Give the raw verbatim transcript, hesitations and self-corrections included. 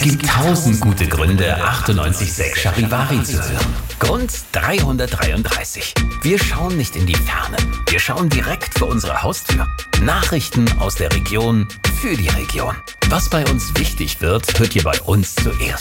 gibt tausend gute Gründe, achtundneunzig Komma sechs Charivari zu hören. Grund dreihundertdreiunddreißig. Wir schauen nicht in die Ferne. Wir schauen direkt vor unsere Haustür. Nachrichten aus der Region für die Region. Was bei uns wichtig wird, hört ihr bei uns zuerst.